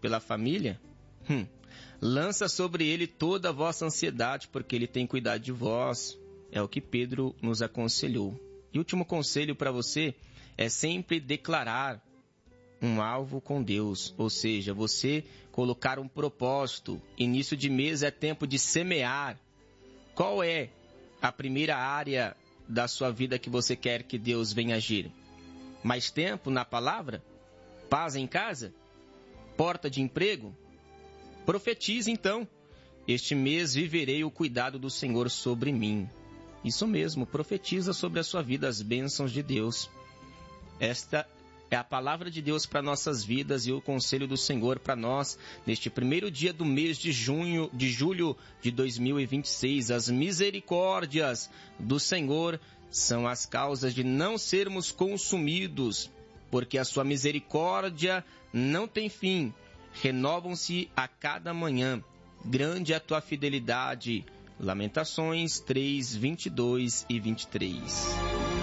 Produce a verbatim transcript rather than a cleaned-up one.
pela família? Hum. Lança sobre ele toda a vossa ansiedade, porque ele tem cuidado de vós. É o que Pedro nos aconselhou. E o último conselho para você é sempre declarar um alvo com Deus, ou seja, você colocar um propósito. Início de mês é tempo de semear. Qual é a primeira área da sua vida que você quer que Deus venha agir? Mais tempo na palavra? Paz em casa? Porta de emprego? Profetize então. Este mês viverei o cuidado do Senhor sobre mim. Isso mesmo, profetiza sobre a sua vida as bênçãos de Deus. Esta é a palavra de Deus para nossas vidas e o conselho do Senhor para nós neste primeiro dia do mês de junho, de julho de dois mil e vinte e seis. As misericórdias do Senhor são as causas de não sermos consumidos, porque a sua misericórdia não tem fim. Renovam-se a cada manhã. Grande é a tua fidelidade. Lamentações três, vinte e dois e vinte e três.